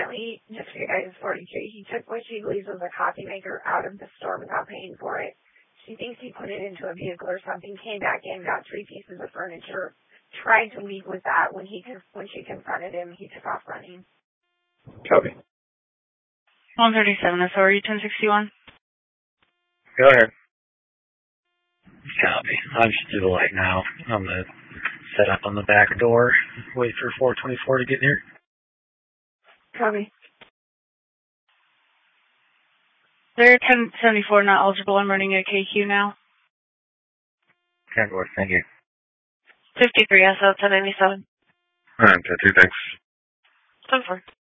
apparently, just for you guys' 40K, he took what she believes was a coffee maker out of the store without paying for it. She thinks he put it into a vehicle or something, came back in, got 3 pieces of furniture, tried to leave with that. When she confronted him, he took off running. Copy. 137, authority 1061. Go ahead. Copy. I'll just do the light now. I'm going to set up on the back door, wait for 424 to get near. Copy. They're 1074, not eligible. I'm running a KQ now. 10 work, thank you. 53 SO 1097. Alright, 2, thanks. 10-4.